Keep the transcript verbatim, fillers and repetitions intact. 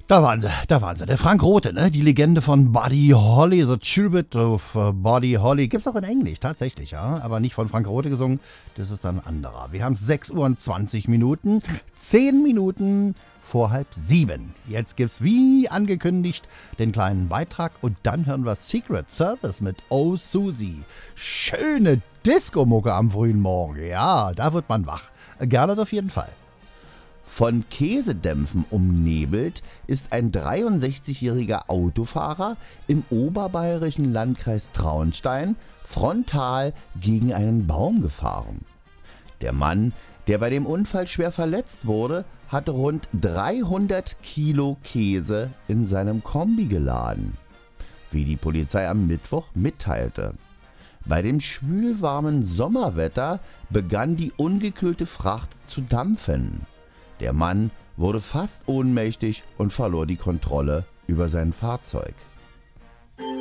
Da waren sie, da waren sie. Der Frank Rothe, ne? Die Legende von Buddy Holly, The Tribute of uh, Buddy Holly. Gibt's auch in Englisch, tatsächlich, ja. Aber nicht von Frank Rothe gesungen, das ist dann ein anderer. Wir haben sechs Uhr und zwanzig Minuten, zehn Minuten vor halb sieben. Jetzt gibt's wie angekündigt den kleinen Beitrag und dann hören wir Secret Service mit Oh Susie. Schöne Disco-Mucke am frühen Morgen. Ja, da wird man wach. Gerne auf jeden Fall. Von Käsedämpfen umnebelt ist ein dreiundsechzigjähriger Autofahrer im oberbayerischen Landkreis Traunstein frontal gegen einen Baum gefahren. Der Mann, der bei dem Unfall schwer verletzt wurde, hatte rund dreihundert Kilo Käse in seinem Kombi geladen, wie die Polizei am Mittwoch mitteilte. Bei dem schwülwarmen Sommerwetter begann die ungekühlte Fracht zu dampfen. Der Mann wurde fast ohnmächtig und verlor die Kontrolle über sein Fahrzeug.